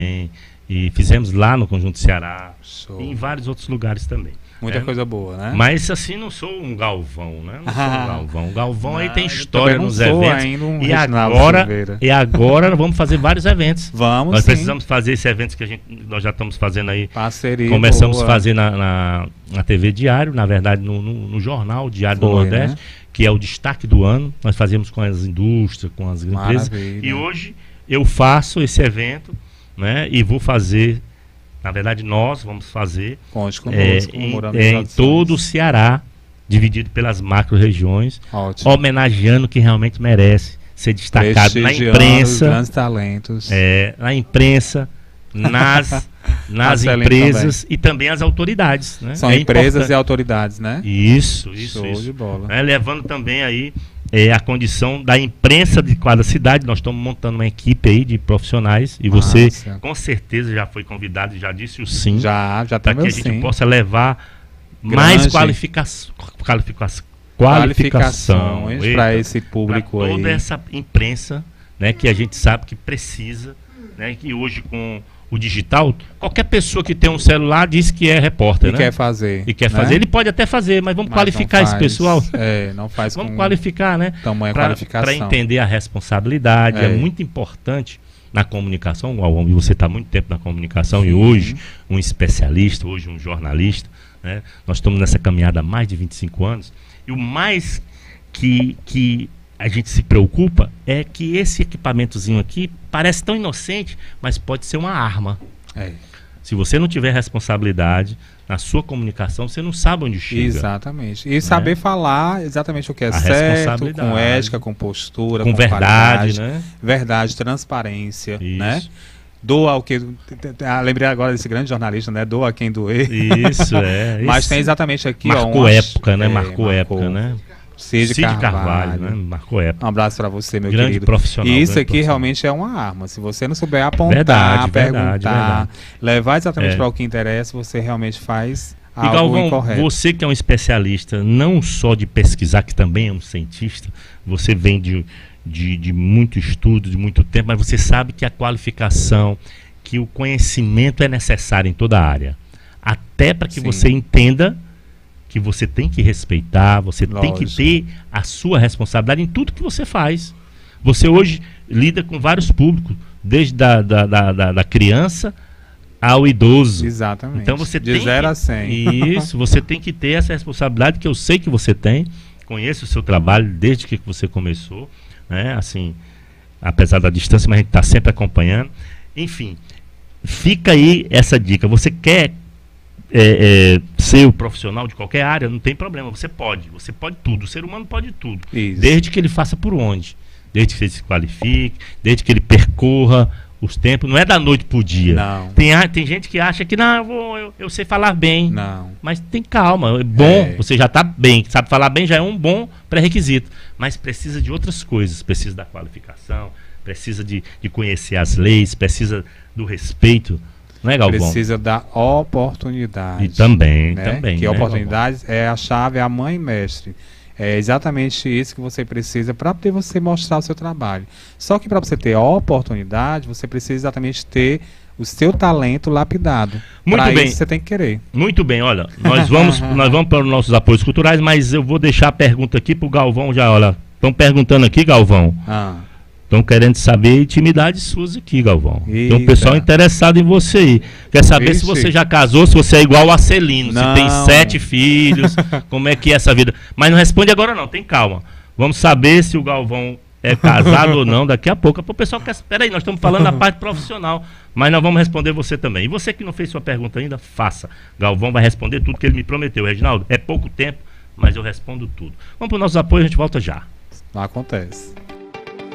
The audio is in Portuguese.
e fizemos lá no Conjunto Ceará, Show. e em vários outros lugares também. Muita coisa boa, né? Mas assim, não sou um Galvão, né? Não sou um Galvão. O Galvão aí tem eu história também não nos sou eventos. ainda um E Reginaldo agora, Silveira. nós vamos fazer vários eventos. Vamos, Nós sim. precisamos fazer esses eventos que nós já estamos fazendo aí. Parceria Começamos boa. a fazer na TV Diário, na verdade no Jornal Diário do Foi, Nordeste, né? que é o destaque do ano. Nós fazemos com as indústrias, com as empresas. Maravilha. E hoje eu faço esse evento, né? E vou fazer, na verdade nós vamos fazer Conte conosco, comemorando as em tradições. todo o Ceará, dividido pelas macro-regiões, Ótimo. homenageando quem realmente merece ser destacado na Prestigiando os imprensa, grandes talentos. na imprensa, nas Excelente empresas e também as autoridades, né? São É empresas importante. e autoridades, né? Isso. Show de bola. Levando também aí a condição da imprensa de cada cidade. Nós estamos montando uma equipe aí de profissionais e você Massa. com certeza já foi convidado e já disse o sim, Já para tá que a meu gente sim. possa levar Grande. mais qualificações Qualificações para eita, esse público pra aí. toda essa imprensa, né, que a gente sabe que precisa, né, que hoje com o digital, qualquer pessoa que tem um celular diz que é repórter, E né? quer fazer. E quer né? fazer. Ele pode até fazer, mas vamos Mas qualificar não esse faz. pessoal. Não faz Vamos com qualificar, né? tamanha Para qualificação. entender a responsabilidade. É. É. Muito importante na comunicação, Galvão, e você está há muito tempo na comunicação, Sim. e hoje um especialista, hoje um jornalista, né? Nós estamos nessa caminhada há mais de 25 anos, e o mais que a gente se preocupa é que esse equipamentozinho aqui parece tão inocente, mas pode ser uma arma. É. Se você não tiver responsabilidade na sua comunicação, você não sabe onde chega. Exatamente. E saber falar exatamente o que é A certo, responsabilidade. com ética, com postura, Com verdade, qualidade, né? verdade, transparência, Isso. né? Doa o que... lembrei agora desse grande jornalista, né? Doa quem doer. Isso, Mas Esse tem exatamente aqui, marcou ó... época, né? Marcou época, né? Cid Carvalho, né? Marcou época. Um abraço para você, meu Grande querido. profissional. E isso grande aqui profissional. realmente é uma arma. Se você não souber apontar, Verdade, perguntar, verdade. levar exatamente É. para o que interessa, você realmente faz E algo Galvão, incorreto. você que é um especialista, não só de pesquisar, que também é um cientista, você vem de muito estudo, de muito tempo, mas você sabe que a qualificação, que o conhecimento é necessário em toda a área. Até para que Sim. você entenda que você tem que respeitar, você tem que Lógico. ter a sua responsabilidade em tudo que você faz. Você hoje lida com vários públicos, desde da criança ao idoso. Exatamente. Então você de tem 0 que, a 100. Isso, você tem que ter essa responsabilidade que eu sei que você tem. Conheço o seu trabalho desde que você começou, né? Assim, apesar da distância, mas a gente está sempre acompanhando. Enfim, fica aí essa dica. Você quer ser o profissional de qualquer área, não tem problema, você pode tudo, o ser humano pode tudo, Isso. desde que ele faça por onde, desde que ele se qualifique, desde que ele percorra os tempos, não é da noite pro dia. Não. Tem gente que acha que não, eu sei falar bem, Não. mas tem calma, é bom, É. você já está bem, sabe falar bem já é um bom pré-requisito, mas precisa de outras coisas, precisa da qualificação, precisa de conhecer as leis, precisa do respeito, não é, Galvão? Precisa da oportunidade. E também, né? também. Que né, oportunidade é a chave, é a mãe mestre. É exatamente isso que você precisa para poder você mostrar o seu trabalho. Só que para você ter a oportunidade, você precisa exatamente ter o seu talento lapidado. Muito Pra bem. isso você tem que querer. Muito bem, olha, nós vamos para os nossos apoios culturais, mas eu vou deixar a pergunta aqui pro Galvão já, olha. Estão perguntando aqui, Galvão. Estão querendo saber intimidades suas aqui, Galvão. Tem um Eita. pessoal interessado em você aí. Quer saber se Vixe. você já casou, se você é igual o Acelino, Não. se tem 7 filhos, como é que é essa vida. Mas não responde agora não, tem calma. Vamos saber se o Galvão é casado ou não daqui a pouco. O pessoal quer... Espera aí, nós estamos falando da parte profissional, mas nós vamos responder você também. E você que não fez sua pergunta ainda, faça. Galvão vai responder tudo que ele me prometeu. Reginaldo, é pouco tempo, mas eu respondo tudo. Vamos para os nossos apoios, a gente volta já. Não acontece.